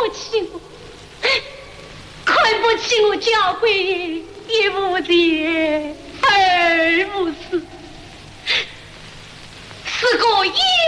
不起我，看不起我娇贵也无爹，儿无私，是个